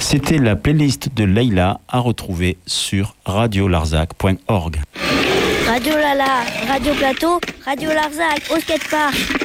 C'était la playlist de Leïla à retrouver sur radiolarzac.org. Radio Lala, Radio Plateau, Radio Larzac, au skatepark.